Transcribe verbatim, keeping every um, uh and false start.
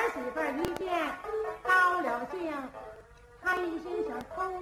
儿媳妇一见高了兴，他一心想偷